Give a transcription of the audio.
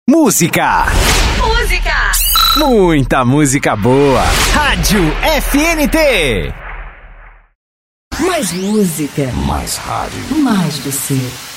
Música. Música. Muita música boa. Rádio FNT. Mais música. Mais rádio. Mais você.